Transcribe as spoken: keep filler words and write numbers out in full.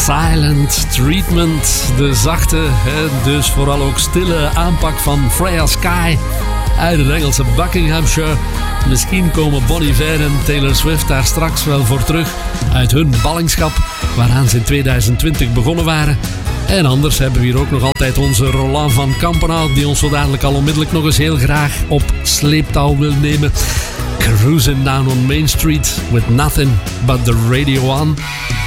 Silent Treatment. De zachte, hè, dus vooral ook stille aanpak van Freya Sky uit het Engelse Buckinghamshire. Misschien komen Bon Iver en Taylor Swift daar straks wel voor terug uit hun ballingschap, waaraan ze in tweeduizend twintig begonnen waren. En anders hebben we hier ook nog altijd onze Roland van Kampenhout, die ons zo dadelijk al onmiddellijk nog eens heel graag op sleeptouw wil nemen. Cruising down on Main Street with nothing but the radio on.